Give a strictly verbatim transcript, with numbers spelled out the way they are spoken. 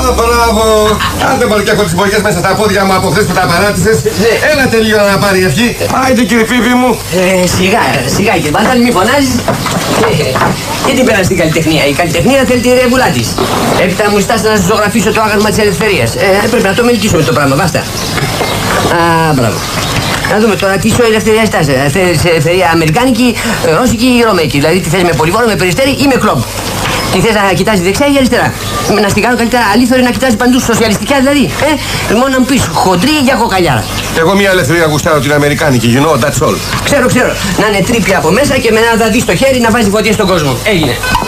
μπράβο! Άντε μπορεί και έχω τις μπογιές μέσα στα πόδια μου από χθες που τα παράτησες. Έλατε λίγο να πάρει ευχή. Άιντε κύριε Φίβη μου. Ε, σιγά, σιγά κύριε Μπαρτάλη, μη φωνάζεις. Και τι πέρασε στην καλλιτεχνία. Η καλλιτεχνία θέλει τη ρεύουλά της. Έπειτα μου στάσε να σας ζωγραφίσω το άγαλμα της ελευθερίας. Ε, πρέπει να το μελετήσουμε το πράγμα, βάστα. Α, μπράβο. Να δούμε τώρα τι σου ελευθερία στάς. Θέλεις ελευθερία αμερικάνικη, ρώσικη ή ρωμαϊκή. Δηλαδή τι θες με πολυβόλο, με περιστέρι ή με κλόμπ. Τι θες να κοιτάζει δεξιά ή αριστερά. Να στην κάνω καλύτερα αλήθωρη να κοιτάζει παντού, σοσιαλιστικά δηλαδή. Ε, μόνο να μου πεις χοντρή για κοκαλιάρα. Εγώ μια ελευθερία γουστάρω την αμερικάνικη, you know, that's all. Ξέρω, ξέρω. Να είναι τρίπια από μέσα και με ένα δαδί στο χέρι να βάζει φωτιές στον κόσμο. Έγινε.